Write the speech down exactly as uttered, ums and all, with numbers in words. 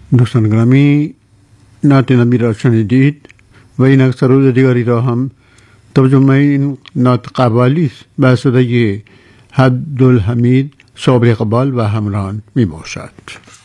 دوستان گرامی، نعت نبی را شنیدید و این اکثر روز دیگری را هم ترجمه این نعت قوالی است به صدای عبدالحمید صابری اقبال و همراهان می باشد.